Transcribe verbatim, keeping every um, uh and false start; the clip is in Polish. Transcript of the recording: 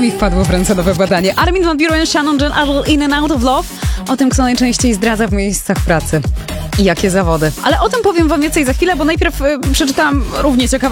mi wpadło w ręce nowe badanie. Armin van Buuren, Shannon John Adel, In and Out of Love. O tym, kto najczęściej zdradza w miejscach pracy. I jakie zawody. Ale o tym powiem wam więcej za chwilę, bo najpierw y, przeczytałam równie ciekawą